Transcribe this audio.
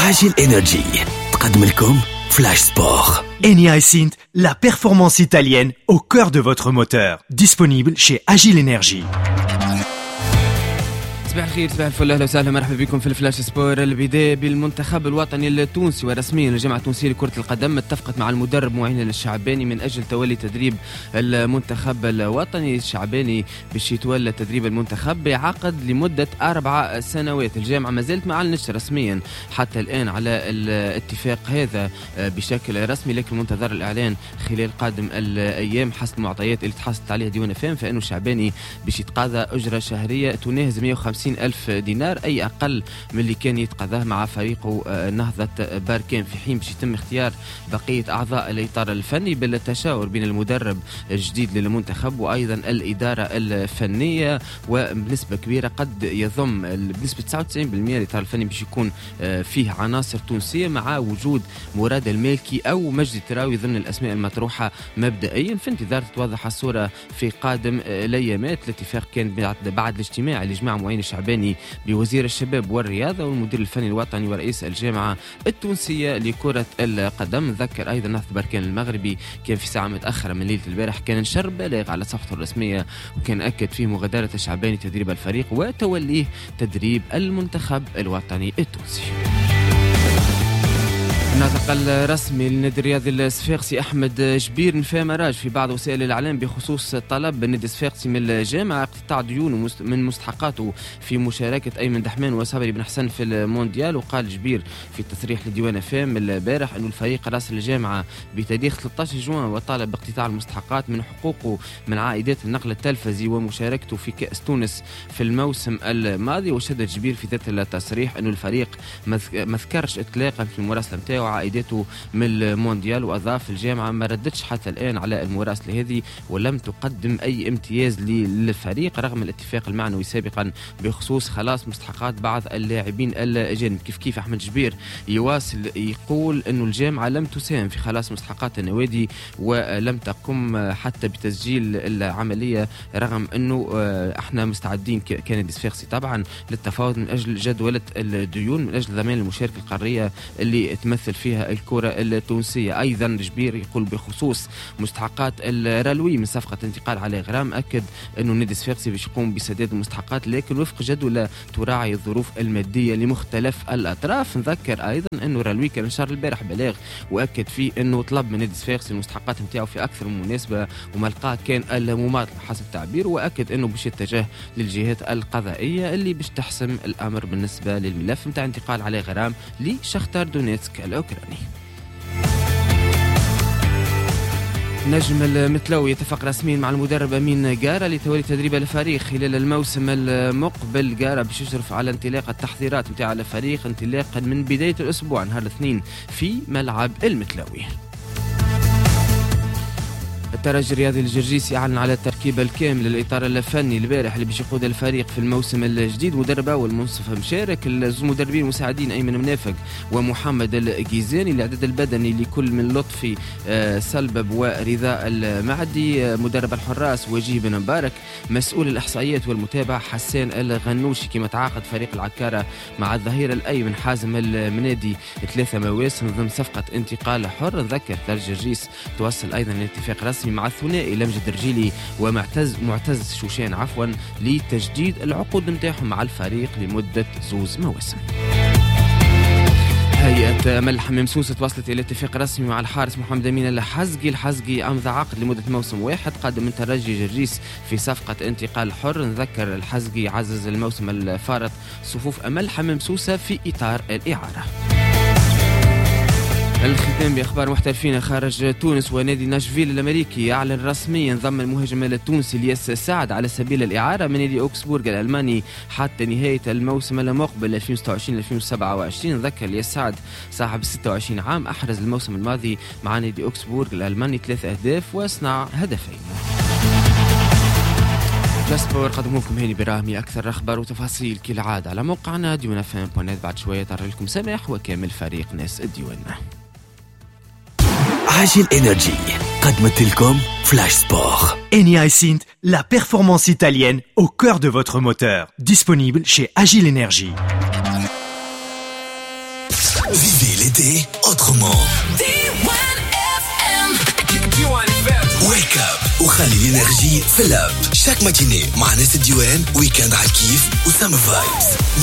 عاجل إنرجي تقدم لكم Flash Sport. Eni Hysint, la performance italienne au cœur de votre moteur. Disponible chez Agile Energy. صباح الخير، صباح الفل، اهلا وسهلا، مرحبا بكم في الفلاش سبور. البدايه بالمنتخب الوطني التونسي، ورسميا الجامعه التونسيه لكره القدم اتفقت مع المدرب معين الشعباني من اجل تولي تدريب المنتخب الوطني. الشعباني باش يتولى تدريب المنتخب بعقد لمده 4 سنوات. الجامعه ما زالت ما اعلنتش رسميا حتى الان على الاتفاق هذا بشكل رسمي، لكن منتظر الاعلان خلال قادم الايام حسب المعطيات اللي تحصلت عليها ديوان فام، فانه الشعباني باش يتقاضى اجره شهريه تناهز 150,000 دينار، أي أقل من اللي كان يتقاضاه مع فريقه نهضة باركان، في حين باش يتم اختيار بقية أعضاء الإطار الفني بالتشاور بين المدرب الجديد للمنتخب وأيضا الإدارة الفنية. وبنسبة كبيرة قد يضم بنسبة 99% الإطار الفني باش يكون فيه عناصر تونسية، مع وجود مراد المالكي أو مجدي التراوي ضمن الأسماء المطروحة مبدئيا، في انتظار تتوضح الصورة في قادم الأيامات. الاتفاق كان بعد الاجتماع اللي جمع معين الشعباني بوزير الشباب والرياضة والمدير الفني الوطني ورئيس الجامعة التونسية لكرة القدم. ذكر أيضا نهضة بركان المغربي كان في ساعة متأخرة من ليلة البارح كان نشر بلاغ على صفحته الرسمية، وكان أكد فيه مغادرة الشعباني تدريب الفريق وتوليه تدريب المنتخب الوطني التونسي. الناطق الرسمي للنادي الرياضي الصفاقسي أحمد جبير نفى مراج في بعض وسائل الإعلام بخصوص طلب النادي الصفاقسي من الجامعة اقتطاع ديونه من مستحقاته في مشاركة أيمن دحمان وصبري بن حسن في المونديال. وقال جبير في تصريح لديوان فام البارح أنه الفريق راسل الجامعة بتاريخ 13 جوان وطالب باقتطاع المستحقات من حقوقه من عائدات النقل التلفزي ومشاركته في كأس تونس في الموسم الماضي. وشدد جبير في ذات التصريح أنه الفريق ما ذكرش إطلاقا في المراسلة نتاعو عائدته من المونديال، وأضاف الجامعة ما ردتش حتى الآن على المراسلة هذه ولم تقدم أي امتياز للفريق رغم الاتفاق المعنوي سابقا بخصوص خلاص مستحقات بعض اللاعبين الأجانب. كيف أحمد جبير يواصل يقول أنه الجامعة لم تساهم في خلاص مستحقات النوادي ولم تقم حتى بتسجيل العملية، رغم أنه احنا مستعدين كنادي صفاقسي طبعا للتفاوض من أجل جدولة الديون من أجل ضمان المشاركة القارية اللي تمثل فيها الكرة التونسية. أيضا جبير يقول بخصوص مستحقات الرلوي من صفقة انتقال علي غرام، أكد أنه النادي الصفاقسي باش يقوم بسداد المستحقات لكن وفق جدولة تراعي الظروف المادية لمختلف الأطراف. نذكر أيضا أنه الرلوي كان نشر البارح بلاغ وأكد فيه أنه طلب من النادي الصفاقسي المستحقات نتاعو في أكثر من مناسبة وملقاه كان المماطلة حسب تعبير، وأكد أنه باش يتجه للجهات القضائية اللي باش تحسم الأمر بالنسبة للملف نتاع انتقال علي غرام لشختار دونيتسك الأوكراني. نجم المتلوي يتفق رسميا مع المدرب أمين جارة لتولي تدريب الفريق خلال الموسم المقبل. جارة باش يشرف على انطلاق التحضيرات نتاع الفريق انطلاقا من بداية الأسبوع نهار الاثنين في ملعب المتلوي. الترجي الرياضي الجرجيسي أعلن على التركيبة الكامل للإطار الفني البارح اللي باش يقود الفريق في الموسم الجديد. مدرب أول منصف مشارك، المدربين المساعدين أيمن منافق ومحمد الجيزاني، الإعداد البدني لكل من لطفي سلبب ورضا المعدي، مدرب الحراس وجيه بن مبارك، مسؤول الإحصائيات والمتابعة حسان الغنوشي. كما تعاقد فريق العكارة مع الظهير الأيمن حازم المنادي 3 مواسم ضمن صفقة انتقال حر. ذكر الترجي الجرجيس توصل أيضا لاتفاق رسمي مع الثنائي لمجد الرجيلي ومعتز شوشان لتجديد العقود نتاعهم مع الفريق لمدة 2 مواسم. هيئة ملح ممسوسة توصلت إلى اتفاق رسمي مع الحارس محمد أمين الحزقي أمضى عقد لمدة موسم واحد قادم من ترجي جرجيس في صفقة انتقال حر. نذكر الحزقي عزز الموسم الفارط صفوف ملح ممسوسة في إطار الإعارة. الختام بأخبار محترفين خارج تونس، ونادي ناشفيل الأمريكي يعلن رسميا ضم المهاجم التونسي الياس سعد على سبيل الإعارة من نادي أوكسبورغ الألماني حتى نهاية الموسم المقبل 2026-2027. ذكر الياس سعد صاحب 26 عام أحرز الموسم الماضي مع نادي أوكسبورغ الألماني 3 أهداف وصنع هدفين. فلاسبور قدموا لكم هاني براهمي. أكثر أخبار وتفاصيل كالعادة على موقعنا ديونفام.net. بعد شوية تعرض لكم سماح وكامل فريق ناس الديوان. عاجل إنرجي قدمت لكم Flash Sport. Eni Hysint, la performance italienne au cœur de votre moteur. Disponible chez Agile Energy. Vivez l'été autrement. Wake up وخلي الانرجي في اللاب. شاك ماتيني مع ناس الديوان. ويكاند على الكيف وسام فايبس.